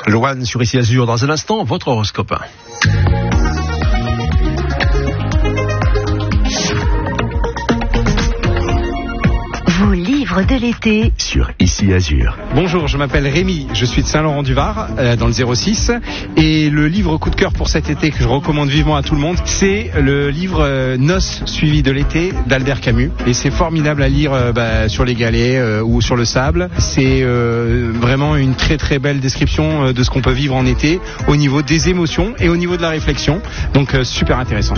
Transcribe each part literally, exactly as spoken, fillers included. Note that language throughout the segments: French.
Loan sur Ici Azur, dans un instant, votre horoscope. Vos livres de l'été sur Ici Azur. Bonjour, je m'appelle Rémi, je suis de Saint-Laurent-du-Var, euh, dans le zéro six, et le livre coup de cœur pour cet été que je recommande vivement à tout le monde, c'est le livre euh, Noces suivi de l'été d'Albert Camus, et c'est formidable à lire euh, bah, sur les galets euh, ou sur le sable. C'est euh, vraiment une très très belle description euh, de ce qu'on peut vivre en été au niveau des émotions et au niveau de la réflexion, donc euh, super intéressant.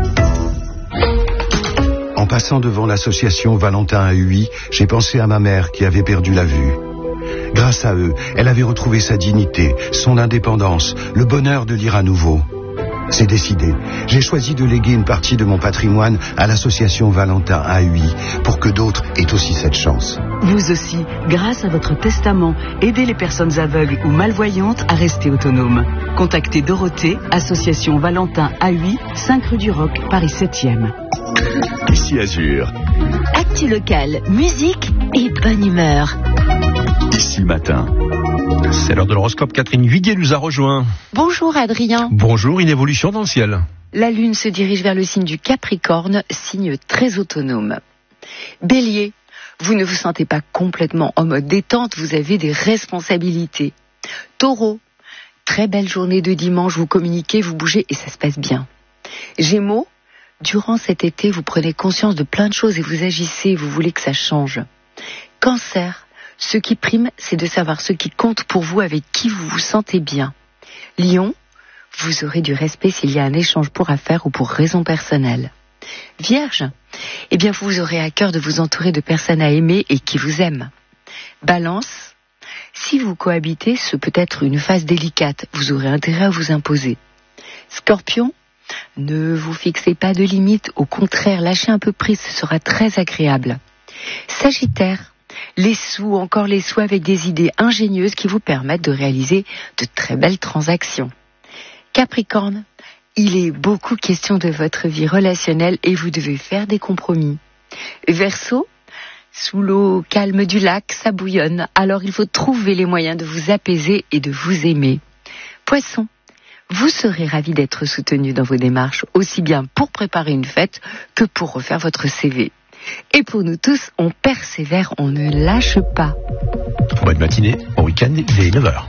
En passant devant l'association Valentin à Huy, j'ai pensé à ma mère qui avait perdu la vue. Grâce à eux, elle avait retrouvé sa dignité, son indépendance, le bonheur de lire à nouveau. C'est décidé. J'ai choisi de léguer une partie de mon patrimoine à l'association Valentin à Huy pour que d'autres aient aussi cette chance. Vous aussi, grâce à votre testament, aidez les personnes aveugles ou malvoyantes à rester autonomes. Contactez Dorothée, association Valentin à Huy, cinq rue du Roc, Paris septième. Ici Azur. Actu local, musique et bonne humeur. Ici Matin. C'est l'heure de l'horoscope. Catherine Huiguet nous a rejoint. Bonjour Adrien. Bonjour, une évolution dans le ciel. La lune se dirige vers le signe du Capricorne, signe très autonome. Bélier, vous ne vous sentez pas complètement en mode détente, vous avez des responsabilités. Taureau, très belle journée de dimanche, vous communiquez, vous bougez et ça se passe bien. Gémeaux, durant cet été, vous prenez conscience de plein de choses et vous agissez, vous voulez que ça change. Cancer, ce qui prime, c'est de savoir ce qui compte pour vous, avec qui vous vous sentez bien. Lion, vous aurez du respect s'il y a un échange pour affaires ou pour raison personnelle. Vierge, eh bien vous aurez à cœur de vous entourer de personnes à aimer et qui vous aiment. Balance, si vous cohabitez, ce peut être une phase délicate, vous aurez intérêt à vous imposer. Scorpion, ne vous fixez pas de limites, au contraire, lâchez un peu prise, ce sera très agréable. Sagittaire, les sous, encore les sous avec des idées ingénieuses qui vous permettent de réaliser de très belles transactions. Capricorne, il est beaucoup question de votre vie relationnelle et vous devez faire des compromis. Verseau, sous l'eau calme du lac, ça bouillonne, alors il faut trouver les moyens de vous apaiser et de vous aimer. Poisson, vous serez ravi d'être soutenu dans vos démarches, aussi bien pour préparer une fête que pour refaire votre C V. Et pour nous tous, on persévère, on ne lâche pas. Bonne matinée, bon week-end, il est neuf heures.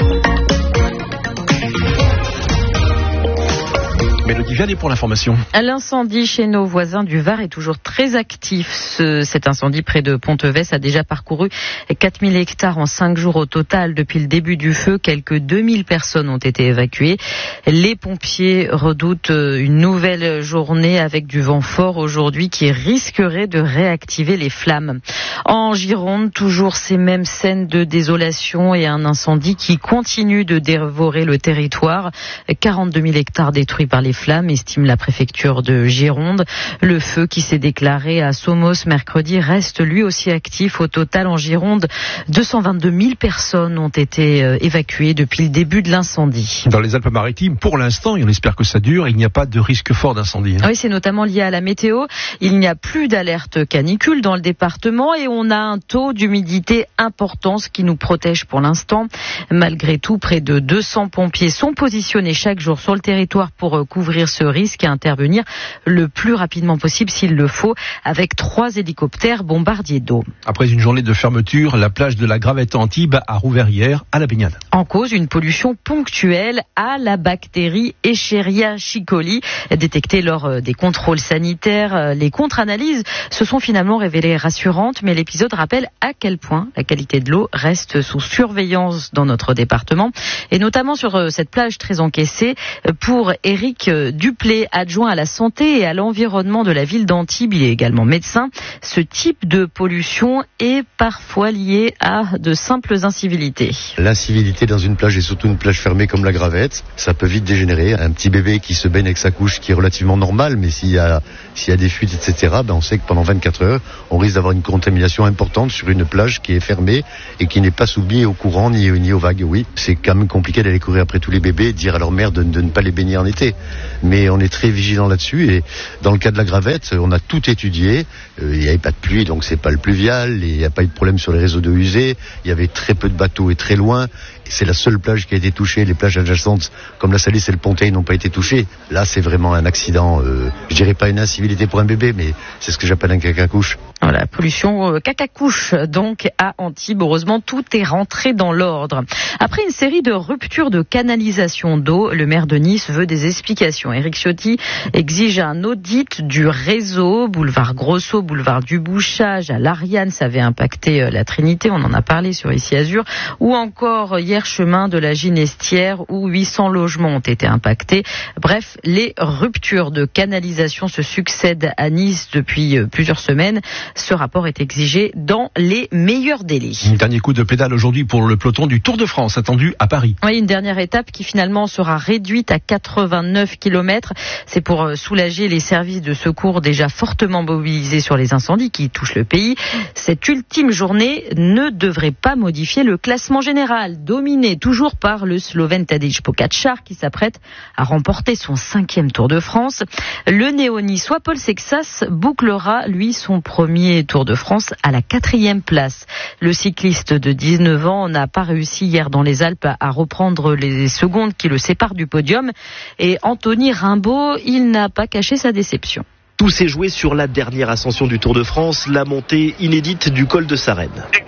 Mélodie Vianney pour l'information. L'incendie chez nos voisins du Var est toujours très actif. Ce, cet incendie près de Pontevès a déjà parcouru quatre mille hectares en cinq jours au total. Depuis le début du feu, quelques deux mille personnes ont été évacuées. Les pompiers redoutent une nouvelle journée avec du vent fort aujourd'hui qui risquerait de réactiver les flammes. En Gironde, toujours ces mêmes scènes de désolation et un incendie qui continue de dévorer le territoire. quarante-deux mille hectares détruits par les flammes, estime la préfecture de Gironde. Le feu qui s'est déclaré à Somos mercredi reste lui aussi actif. Au total, en Gironde, deux cent vingt-deux mille personnes ont été évacuées depuis le début de l'incendie. Dans les Alpes-Maritimes, pour l'instant, et on espère que ça dure, il n'y a pas de risque fort d'incendie. Hein. Oui, c'est notamment lié à la météo. Il n'y a plus d'alerte canicule dans le département et on a un taux d'humidité important, ce qui nous protège pour l'instant. Malgré tout, près de deux cents pompiers sont positionnés chaque jour sur le territoire pour couvrir ce risque et intervenir le plus rapidement possible s'il le faut, avec trois hélicoptères bombardiers d'eau. Après une journée de fermeture, la plage de la Gravette Antibes a rouvert hier à la baignade. En cause, une pollution ponctuelle à la bactérie Escherichia coli, détectée lors des contrôles sanitaires. Les contre-analyses se sont finalement révélées rassurantes, mais l'épisode rappelle à quel point la qualité de l'eau reste sous surveillance dans notre département, et notamment sur cette plage très encaissée. Pour Éric Duplé, adjoint à la santé et à l'environnement de la ville d'Antibes, il est également médecin. Ce type de pollution est parfois lié à de simples incivilités. L'incivilité dans une plage, et surtout une plage fermée comme la Gravette, ça peut vite dégénérer. Un petit bébé qui se baigne avec sa couche qui est relativement normal, mais s'il y a, s'il y a des fuites, et cetera, ben on sait que pendant vingt-quatre heures, on risque d'avoir une contamination importante sur une plage qui est fermée et qui n'est pas soumise au courant ni, ni aux vagues. Oui, c'est quand même compliqué d'aller courir après tous les bébés et dire à leur mère de, de ne pas les baigner en été. Mais on est très vigilant là-dessus, et dans le cas de la Gravette, on a tout étudié. Euh, il n'y avait pas de pluie, donc c'est pas le pluvial, il n'y a pas eu de problème sur les réseaux d'eau usée, il y avait très peu de bateaux et très loin, c'est la seule plage qui a été touchée. Les plages adjacentes, comme la Salée et le Ponteil, n'ont pas été touchées. Là, c'est vraiment un accident. Euh, je dirais pas une incivilité pour un bébé, mais c'est ce que j'appelle un caca-couche. Voilà, pollution euh, caca-couche, donc à Antibes. Heureusement, tout est rentré dans l'ordre. Après une série de ruptures de canalisation d'eau, le maire de Nice veut des explications. Éric Ciotti exige un audit du réseau. Boulevard Grosso, boulevard du Bouchage, à l'Ariane, ça avait impacté euh, la Trinité, on en a parlé sur Ici Azur. Ou encore hier, chemin de la Ginestière, où huit cents logements ont été impactés. Bref, les ruptures de canalisation se succèdent à Nice depuis euh, plusieurs semaines. Ce rapport est exigé dans les meilleurs délais. Un dernier coup de pédale aujourd'hui pour le peloton du Tour de France attendu à Paris. Oui, une dernière étape qui finalement sera réduite à quatre-vingt-neuf kilomètres. C'est pour soulager les services de secours déjà fortement mobilisés sur les incendies qui touchent le pays. Cette ultime journée ne devrait pas modifier le classement général, dominé toujours par le Slovène Tadej Pogačar qui s'apprête à remporter son cinquième Tour de France. Le néo-niçois Paul Sexas bouclera, lui, son premier Tour de France à la quatrième place. Le cycliste de dix-neuf ans n'a pas réussi hier dans les Alpes à reprendre les secondes qui le séparent du podium. Et Anthony Rimbaud, il n'a pas caché sa déception. Tout s'est joué sur la dernière ascension du Tour de France, la montée inédite du col de Sarenne.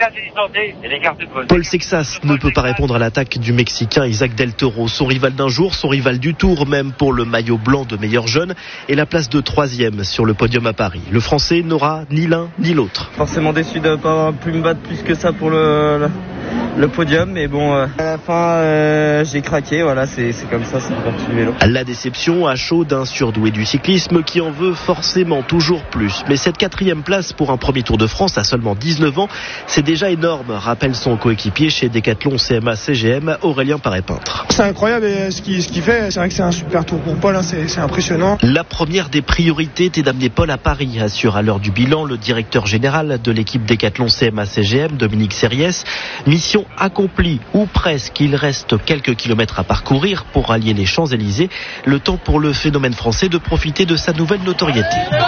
Paul Sexas ne peut pas répondre à l'attaque du Mexicain Isaac Del Toro, son rival d'un jour, son rival du Tour, même pour le maillot blanc de meilleur jeune, et la place de troisième sur le podium à Paris. Le Français n'aura ni l'un ni l'autre. Forcément déçu de ne pas avoir pu me battre plus que ça pour le, le, le podium, mais bon, euh, à la fin, euh, j'ai craqué, voilà, c'est, c'est comme ça, c'est parti du vélo. La déception à chaud d'un surdoué du cyclisme qui en veut forcément Forcément toujours plus. Mais cette quatrième place pour un premier Tour de France à seulement dix-neuf ans, c'est déjà énorme, rappelle son coéquipier chez Decathlon C M A C G M, Aurélien Paré-Peintre. C'est incroyable ce qu'il, ce qu'il fait. C'est vrai que c'est un super tour pour Paul, hein. c'est, c'est impressionnant. La première des priorités était d'amener Paul à Paris, assure à l'heure du bilan le directeur général de l'équipe Decathlon C M A C G M, Dominique Serriès. Mission accomplie, ou presque. Il reste quelques kilomètres à parcourir pour allier les Champs-Élysées. Le temps pour le phénomène français de profiter de sa nouvelle notoriété.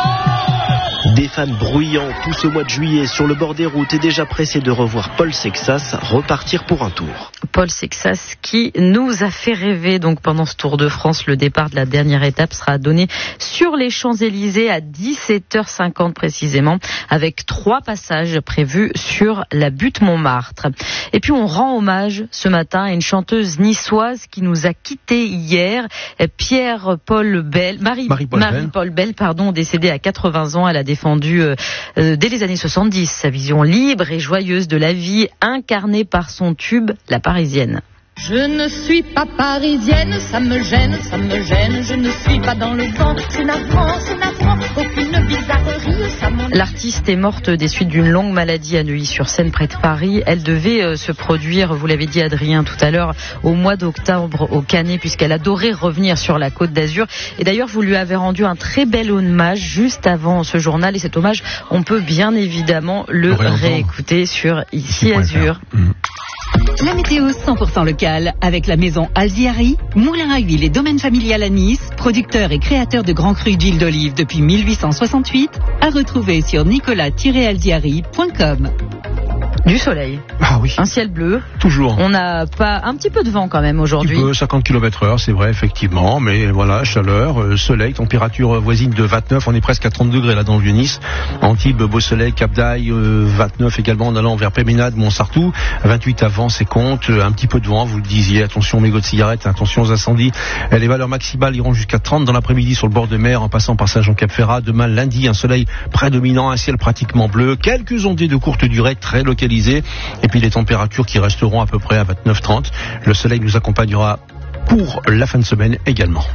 Des fans bruyants tout ce mois de juillet sur le bord des routes et déjà pressés de revoir Paul Sexas repartir pour un tour. Paul Sexas qui nous a fait rêver donc pendant ce Tour de France. Le départ de la dernière étape sera donné sur les Champs-Élysées à dix-sept heures cinquante précisément, avec trois passages prévus sur la butte Montmartre. Et puis on rend hommage ce matin à une chanteuse niçoise qui nous a quittés hier, Pierre-Paul Bell, Marie, Marie-Paul, Marie-Paul Bell, Bell pardon, décédée à quatre-vingts ans. Elle a défendu euh, euh, dès les années soixante-dix sa vision libre et joyeuse de la vie, incarnée par son tube La Parisienne. Je ne suis pas parisienne, ça me gêne, ça me gêne, je ne suis pas dans le vent, c'est navrant, c'est navrant, aucune bizarrerie, ça m'en... L'artiste est morte des suites d'une longue maladie à Neuilly-sur-Seine, près de Paris. Elle devait euh, se produire, vous l'avez dit Adrien tout à l'heure, au mois d'octobre au Canet, puisqu'elle adorait revenir sur la Côte d'Azur. Et d'ailleurs, vous lui avez rendu un très bel hommage juste avant ce journal. Et cet hommage, on peut bien évidemment le réécouter sur Ici Azur. Mmh. La météo cent pour cent locale avec la maison Alziari, moulin à huile et domaine familial à Nice, producteur et créateur de grands crus d'huile d'olive depuis mille huit cent soixante-huit, à retrouver sur nicolas tiret alziari point com. Du soleil. Ah oui. Un ciel bleu. Toujours. On n'a pas un petit peu de vent quand même aujourd'hui. Un petit peu, cinquante kilomètres heure, c'est vrai, effectivement. Mais voilà, chaleur, euh, soleil, température voisine de vingt-neuf. On est presque à trente degrés là dans le Vieux-Nice. Antibes, Beau Soleil, Cap d'Aille, euh, vingt-neuf également en allant vers Péménade, Montsartou. vingt-huit avant, c'est compte. Un petit peu de vent, vous le disiez. Attention aux mégots de cigarettes, attention aux incendies. Les valeurs maximales iront jusqu'à trente dans l'après-midi sur le bord de mer en passant par Saint-Jean-Cap-Ferrat. Demain, lundi, un soleil prédominant, un ciel pratiquement bleu. Quelques ondées de courte durée très localisées. Et puis les températures qui resteront à peu près à vingt-neuf trente. Le soleil nous accompagnera pour la fin de semaine également.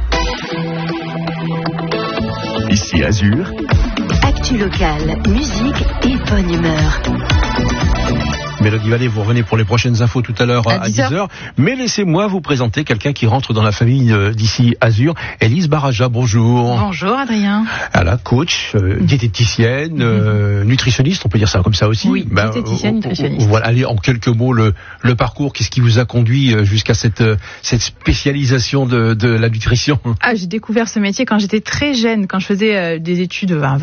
Ici Azur. Actu locale, musique et bonne humeur. Mélodie Vallée, vous revenez pour les prochaines infos tout à l'heure à, à dix heures. Mais laissez-moi vous présenter quelqu'un qui rentre dans la famille d'ici Azur. Élise Baraja, bonjour. Bonjour Adrien. Elle est coach, euh, diététicienne, mm-hmm. euh, nutritionniste, on peut dire ça comme ça aussi. Oui, ben, diététicienne, euh, nutritionniste. Voilà, allez, en quelques mots, le, le parcours, qu'est-ce qui vous a conduit jusqu'à cette, cette spécialisation de, de la nutrition ? Ah, j'ai découvert ce métier quand j'étais très jeune, quand je faisais euh, des études à